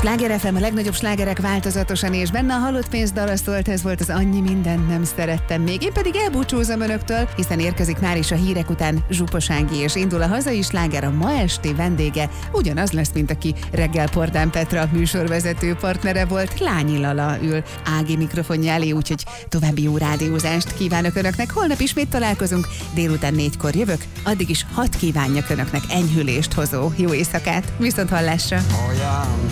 Sláger FM, a legnagyobb slágerek változatosan, és benne a halott pénzdal szólt, ez volt az Annyi mindent nem szerettem még. Én pedig elbúcsúzom önöktől, hiszen érkezik már is a hírek után Zsupos Ági, és indul a hazai sláger. A ma esti vendége ugyanaz lesz, mint aki reggel Pordán Petra műsorvezető partnere volt. Lányi Lala ül Ági mikrofonja elé, úgyhogy további jó rádiózást kívánok önöknek. Holnap ismét találkozunk, délután 4-kor jövök, addig is hadd kívánjak önöknek enyhülést hozó jó éjszakát. Viszont hallásra!